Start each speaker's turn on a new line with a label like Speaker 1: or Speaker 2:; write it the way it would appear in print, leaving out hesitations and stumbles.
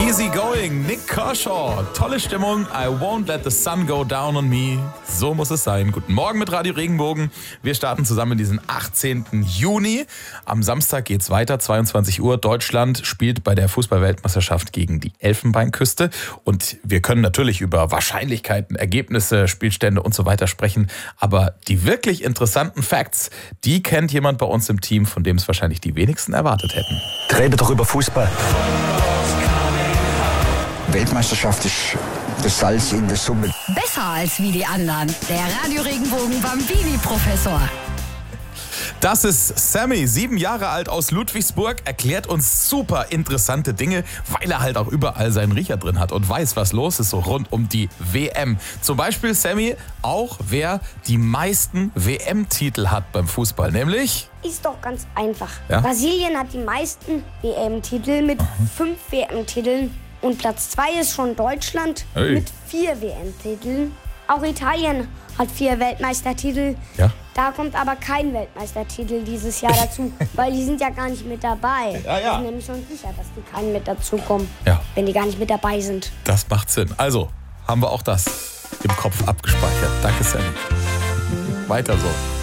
Speaker 1: Easy going, Nick Kershaw. Tolle Stimmung. I won't let the sun go down on me. So muss es sein. Guten Morgen mit Radio Regenbogen. Wir starten zusammen in diesen 18. Juni. Am Samstag geht's weiter, 22 Uhr. Deutschland spielt bei der Fußball-Weltmeisterschaft gegen die Elfenbeinküste. Und wir können natürlich über Wahrscheinlichkeiten, Ergebnisse, Spielstände und so weiter sprechen. Aber die wirklich interessanten Facts, die kennt jemand bei uns im Team, von dem es wahrscheinlich die wenigsten erwartet hätten.
Speaker 2: Rede doch über Fußball. Weltmeisterschaft ist das Salz in der Suppe.
Speaker 3: Besser als wie die anderen. Der Radio Regenbogen Bambini-Professor.
Speaker 1: Das ist Sammy, 7 Jahre alt aus Ludwigsburg, erklärt uns super interessante Dinge, weil er halt auch überall seinen Riecher drin hat und weiß, was los ist so rund um die WM. Zum Beispiel, Sammy, auch wer die meisten WM-Titel hat beim Fußball, nämlich...
Speaker 4: Ist doch ganz einfach.
Speaker 1: Ja?
Speaker 4: Brasilien hat die meisten WM-Titel mit 5 WM-Titeln. Und Platz 2 ist schon Deutschland mit 4 WM-Titeln. Auch Italien hat 4 Weltmeistertitel.
Speaker 1: Ja?
Speaker 4: Da kommt aber kein Weltmeistertitel dieses Jahr dazu, weil die sind ja gar nicht mit dabei.
Speaker 1: Ja.
Speaker 4: Ich bin nämlich schon sicher, dass die keinen mit dazukommen,
Speaker 1: Ja.
Speaker 4: wenn die gar nicht mit dabei sind.
Speaker 1: Das macht Sinn. Also, haben wir auch das im Kopf abgespeichert. Danke, Sammy. Weiter so.